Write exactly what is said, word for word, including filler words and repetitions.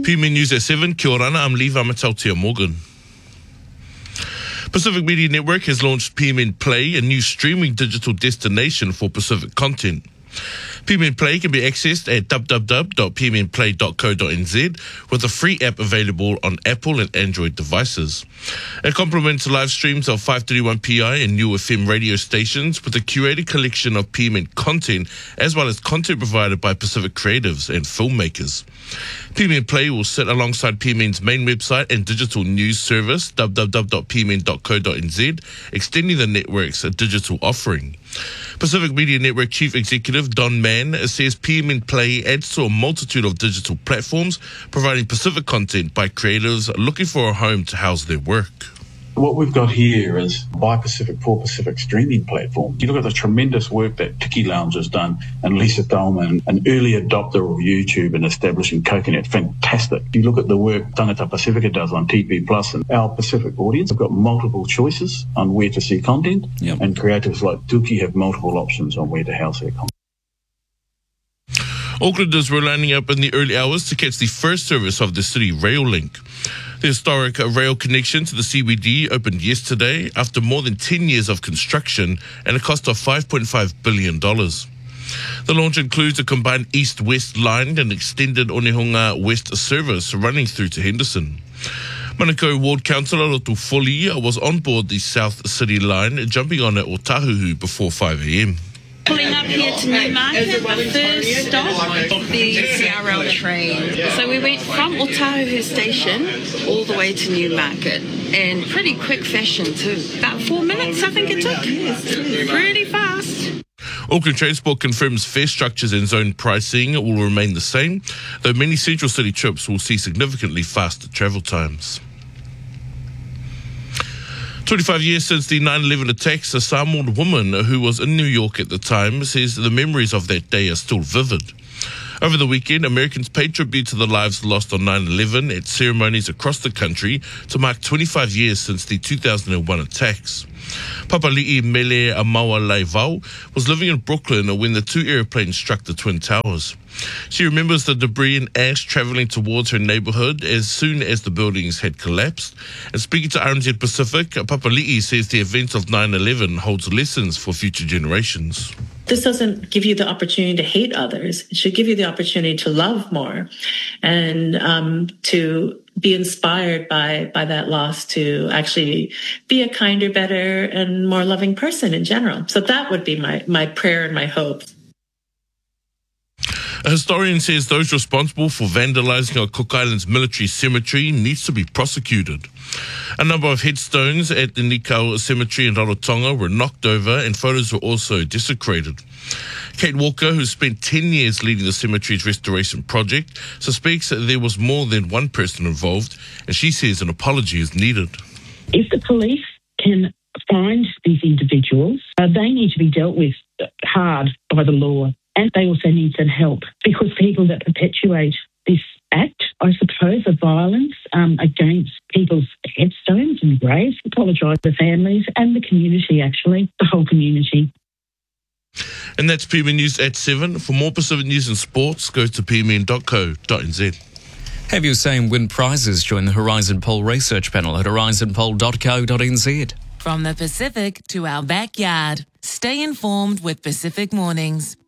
P M News at seven, kia ora ana, I'm Levi Matautia Morgan. Pacific Media Network has launched P M N Play, a new streaming digital destination for Pacific content. P M N Play can be accessed at w w w dot p m n play dot co dot n z with a free app available on Apple and Android devices. It complements live streams of five thirty-one P I and New F M radio stations with a curated collection of P M N content as well as content provided by Pacific creatives and filmmakers. P M N Play will sit alongside P M N's main website and digital news service w w w dot p m n dot co dot n z, extending the network's digital offering. Pacific Media Network Chief Executive Don Mann says P M N Play adds to a multitude of digital platforms, providing Pacific content by creators looking for a home to house their work. What we've got here is By Pacific for Pacific streaming platform. You look at the tremendous work that Tiki Lounge has done and Lisa Dolman, an early adopter of YouTube and establishing Coconut, fantastic. You look at the work Tangata Pacifica does on T V Plus, and our Pacific audience have got multiple choices on where to see content, yep. and creatives like Tuki have multiple options on where to house their content. Aucklanders were lining up in the early hours to catch the first service of the City Rail Link. The historic rail connection to the C B D opened yesterday after more than ten years of construction and a cost of five point five billion dollars. The launch includes a combined east-west line and extended Onehunga West service running through to Henderson. Manukau Ward Councillor Rotu Foli was on board the South City line, jumping on at Otahuhu before five a m. Pulling up here to Newmarket, the first stop of the C R L train. So we went from Otahuhu station all the way to Newmarket, and pretty quick fashion too. About four minutes I think it took. Pretty fast. Auckland Transport confirms fare structures and zone pricing will remain the same, though many Central City trips will see significantly faster travel times. twenty-five years since the nine eleven attacks, a Samoan woman who was in New York at the time says the memories of that day are still vivid. Over the weekend, Americans paid tribute to the lives lost on nine eleven at ceremonies across the country to mark twenty-five years since the two thousand one attacks. Papali'i Mele Amawa Laivau was living in Brooklyn when the two airplanes struck the Twin Towers. She remembers the debris and ash travelling towards her neighbourhood as soon as the buildings had collapsed. And speaking to R N Z Pacific, Papali'i says the events of nine eleven holds lessons for future generations. This doesn't give you the opportunity to hate others. It should give you the opportunity to love more and um, to be inspired by by that loss to actually be a kinder, better, and more loving person in general. So that would be my, my prayer and my hope. A historian says those responsible for vandalising a Cook Islands military cemetery needs to be prosecuted. A number of headstones at the Nikau Cemetery in Rarotonga were knocked over and photos were also desecrated. Kate Walker, who spent ten years leading the cemetery's restoration project, suspects that there was more than one person involved, and she says an apology is needed. If the police can find these individuals, uh, they need to be dealt with hard by the law. And they also need some help, because people that perpetuate this act, I suppose, of violence um, against people's headstones and graves, apologise to families and the community, actually, the whole community. And that's P M N News at seven. For more Pacific news and sports, go to p m n dot co dot n z. Have your say and win prizes. Join the Horizon Poll research panel at horizon poll dot co dot n z. From the Pacific to our backyard, stay informed with Pacific Mornings.